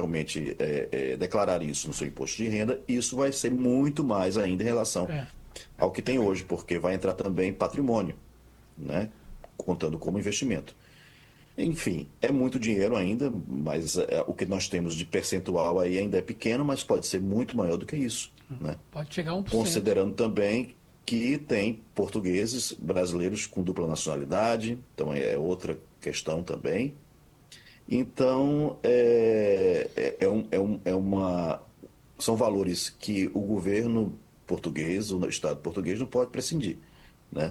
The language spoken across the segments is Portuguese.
realmente declarar isso no seu imposto de renda, isso vai ser muito mais ainda em relação ao que tem hoje, porque vai entrar também patrimônio, né? Contando como investimento. Enfim, é muito dinheiro ainda, mas o que nós temos de percentual aí ainda é pequeno, mas pode ser muito maior do que isso, né? Pode chegar a 1%. Considerando também que tem portugueses brasileiros com dupla nacionalidade, então é outra questão também. Então, são valores que o governo português, o Estado português não pode prescindir, né?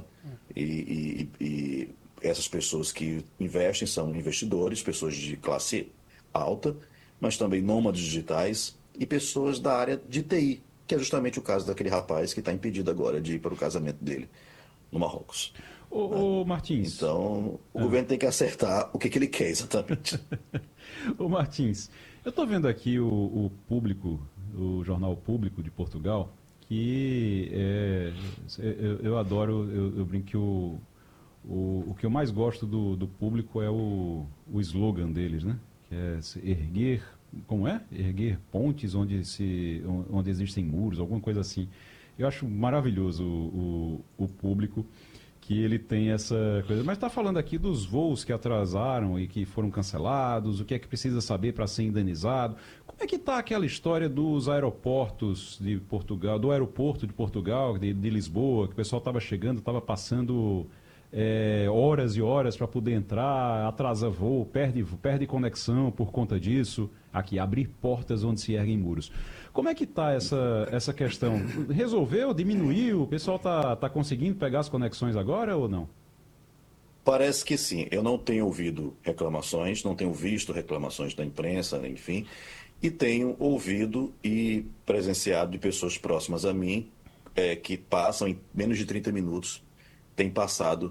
E essas pessoas que investem são investidores, pessoas de classe alta, mas também nômades digitais e pessoas da área de TI, que é justamente o caso daquele rapaz que está impedido agora de ir para o casamento dele no Marrocos. Ô Martins. Então, o governo tem que acertar o que ele quer exatamente. Ô Martins, eu estou vendo aqui o Público, o Jornal Público de Portugal, que eu adoro, eu brinco que o que eu mais gosto do Público é o slogan deles, né? Que é erguer, como é? Erguer pontes onde existem muros, alguma coisa assim. Eu acho maravilhoso o Público, que ele tem essa coisa. Mas está falando aqui dos voos que atrasaram e que foram cancelados, o que é que precisa saber para ser indenizado. Como é que está aquela história dos aeroportos de Portugal, do aeroporto de Portugal, de Lisboa, que o pessoal estava chegando, estava passando horas e horas para poder entrar, atrasa voo, perde conexão por conta disso. Aqui, abrir portas onde se erguem muros. Como é que está essa questão? Resolveu? Diminuiu? O pessoal está conseguindo pegar as conexões agora ou não? Parece que sim. Eu não tenho ouvido reclamações, não tenho visto reclamações da imprensa, enfim, e tenho ouvido e presenciado de pessoas próximas a mim que passam em menos de 30 minutos, têm passado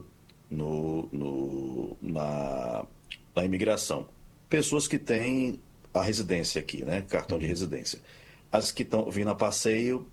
na imigração. Pessoas que têm a residência aqui, né? Cartão de residência. As que estão vindo a passeio,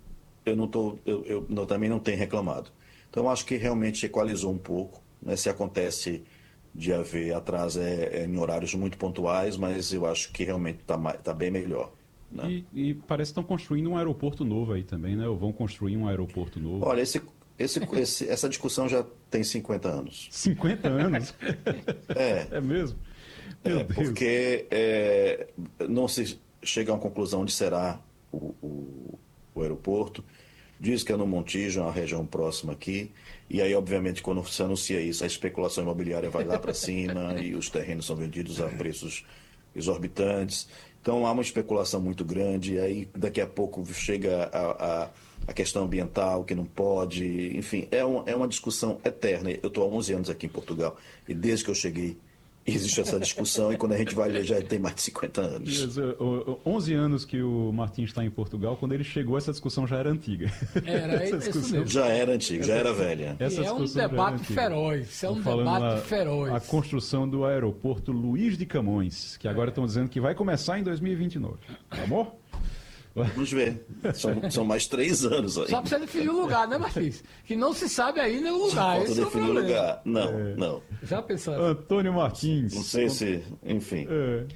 eu também não tenho reclamado. Então, eu acho que realmente equalizou um pouco, né? Se acontece de haver atraso em horários muito pontuais, mas eu acho que realmente está bem melhor, né? E parece que estão construindo um aeroporto novo aí também, né? Ou vão construir um aeroporto novo. Olha, essa discussão já tem 50 anos. 50 anos? É mesmo? Meu Deus. Porque não se chega a uma conclusão onde será o aeroporto. Diz que é no Montijo, uma região próxima aqui. E aí, obviamente, quando se anuncia isso, a especulação imobiliária vai lá para cima e os terrenos são vendidos a preços exorbitantes. Então, há uma especulação muito grande. E aí, daqui a pouco, chega a questão ambiental, que não pode. Enfim, é uma discussão eterna. Eu estou há 11 anos aqui em Portugal. E desde que eu cheguei, existe essa discussão, e quando a gente vai ver, já tem mais de 50 anos. 11 anos que o Martins está em Portugal, quando ele chegou, essa discussão já era antiga. Era isso mesmo. Já era antiga, já era velha. É um debate feroz, A construção do aeroporto Luís de Camões, que agora estão dizendo que vai começar em 2029. Tá bom? Vamos ver. São mais 3 anos aí. Só precisa definir o lugar, né, Martins? Que não se sabe ainda o lugar. Falta definir o lugar. Não. Já pensou? Antônio Martins. Não sei se... Enfim.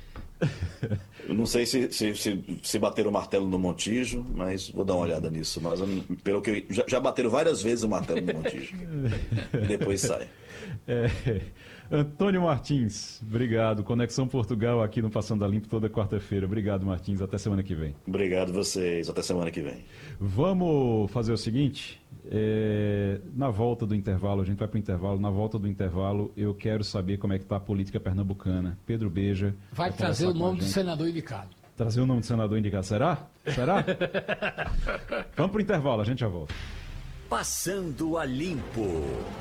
Eu não sei se bateram o martelo no Montijo, mas vou dar uma olhada nisso. Mas pelo que já bateram várias vezes o martelo no Montijo. Depois sai. Antônio Martins, obrigado. Conexão Portugal aqui no Passando a Limpo toda quarta-feira. Obrigado, Martins. Até semana que vem. Obrigado vocês. Até semana que vem. Vamos fazer o seguinte. Na volta do intervalo, a gente vai para o intervalo. Na volta do intervalo, eu quero saber como é que está a política pernambucana. Pedro Beja. Vai trazer o nome do senador indicado. Trazer o nome do senador indicado. Será? Vamos para o intervalo, a gente já volta. Passando a Limpo.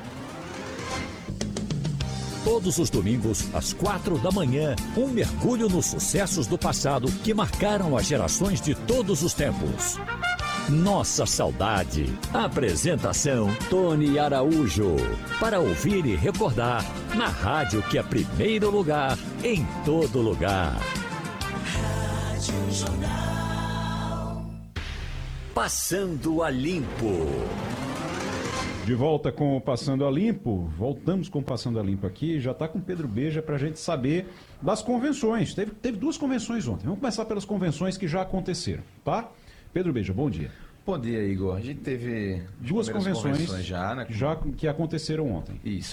Todos os domingos, às 4 da manhã, um mergulho nos sucessos do passado que marcaram as gerações de todos os tempos. Nossa Saudade. Apresentação, Tony Araújo. Para ouvir e recordar, na rádio que é primeiro lugar, em todo lugar. Rádio Jornal. Passando a Limpo. De volta com o Passando a Limpo, voltamos com o Passando a Limpo aqui, já está com o Pedro Beja para a gente saber das convenções. Teve 2 convenções ontem, vamos começar pelas convenções que já aconteceram, tá? Pedro Beja, bom dia. Bom dia, Igor. A gente teve 2 convenções já, né? que aconteceram ontem. Isso.